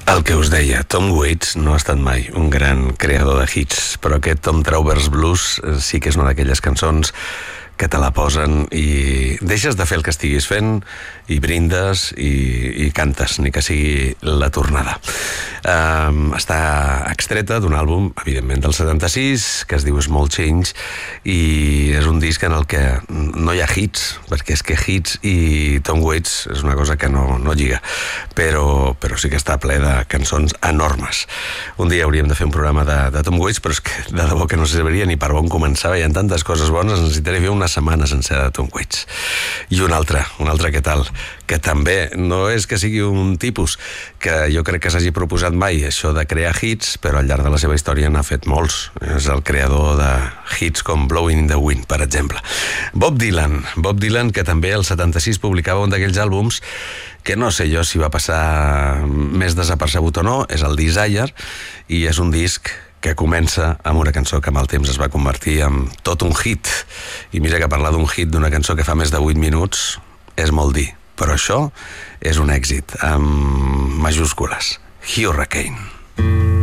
El que us deia, Tom Waits no ha estat mai un gran creador de hits, però aquest Tom Travers Blues sí que és una d'aquelles cançons que te la posen i deixes de fer el que estiguis fent i brindes i cantes, ni que sigui la tornada. Està extreta d'un àlbum, evidentment, del 76, que es diu Small Change, i és un disc en el que no hi ha hits, perquè és que hits i Tom Waits és una cosa que no lliga, però sí que està ple de cançons enormes. Un dia hauríem de fer un programa de Tom Waits, però és que de debò que no sabria ni per on començava, hi ha tantes coses bones, necessitaré fer una setmana sencera de Tom Waits. I un altre què tal? Que també no és que sigui un tipus que jo crec que s'hagi proposat mai això de crear hits, però al llarg de la seva història n'ha fet molts. És el creador de hits com Blowing in the Wind, per exemple. Bob Dylan, que també el 76 publicava un d'aquells àlbums que no sé jo si va passar més desapercebut o no, és el Desire, i és un disc que comença amb una cançó que amb el temps es va convertir en tot un hit. I mira que parlar d'un hit d'una cançó que fa més de 8 minuts és molt dir, però això és un èxit amb majúscules. Hurricane.